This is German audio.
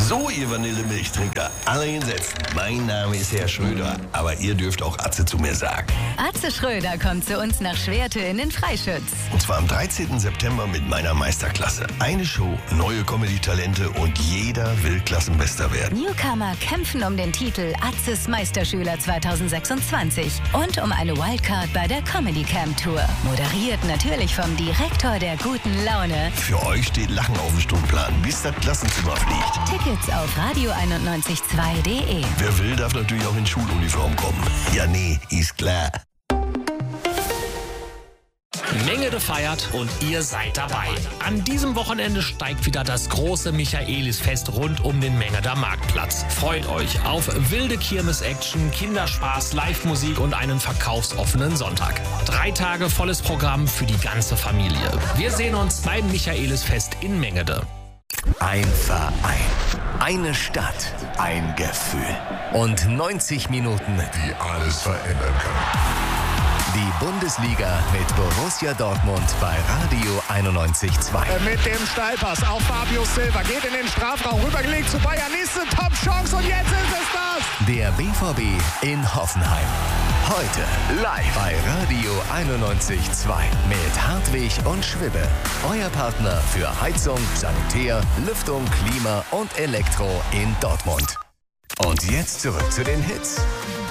So, ihr Vanillemilchtrinker, alle hinsetzen. Mein Name ist Herr Schröder, aber ihr dürft auch Atze zu mir sagen. Atze Schröder kommt zu uns nach Schwerte in den Freischütz. Und zwar am 13. September mit meiner Meisterklasse. Eine Show, neue Comedy-Talente und jeder will Klassenbester werden. Newcomer kämpfen um den Titel Atzes Meisterschüler 2026 und um eine Wildcard bei der Comedy Camp Tour. Moderiert natürlich vom Direktor der guten Laune. Für euch steht Lachen auf dem Stundenplan, bis das Klassenzimmer fliegt. Tickets auf radio912.de. Wer will, darf natürlich auch in Schuluniform kommen. Ja, nee, ist klar. Mengede feiert und ihr seid dabei. An diesem Wochenende steigt wieder das große Michaelisfest rund um den Mengeder Marktplatz. Freut euch auf wilde Kirmes-Action, Kinderspaß, Live-Musik und einen verkaufsoffenen Sonntag. 3 Tage volles Programm für die ganze Familie. Wir sehen uns beim Michaelisfest in Mengede. Ein Verein, eine Stadt, ein Gefühl und 90 Minuten, die alles verändern können. Die Bundesliga mit Borussia Dortmund bei Radio 91.2. Mit dem Steilpass auf Fabio Silva, geht in den Strafraum, rübergelegt zu Bayern, nächste Top-Chance und jetzt ist es das! Der BVB in Hoffenheim. Heute live bei Radio 91.2 mit Hartwig und Schwibbe. Euer Partner für Heizung, Sanitär, Lüftung, Klima und Elektro in Dortmund. Und jetzt zurück zu den Hits.